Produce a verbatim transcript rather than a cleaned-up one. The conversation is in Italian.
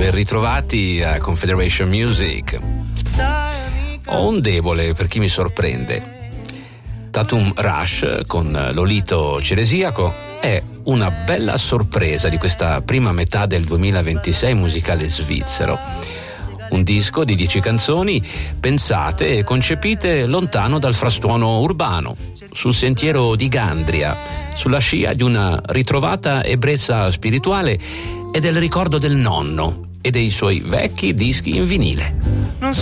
ben ritrovati a Confederation Music. Ho un debole per chi mi sorprende. Tatum Rush con Lolito Ciresiaco è una bella sorpresa di questa prima metà del duemilaventisei musicale svizzero. Un disco di dieci canzoni pensate e concepite lontano dal frastuono urbano, sul sentiero di Gandria, sulla scia di una ritrovata ebbrezza spirituale e del ricordo del nonno e dei suoi vecchi dischi in vinile.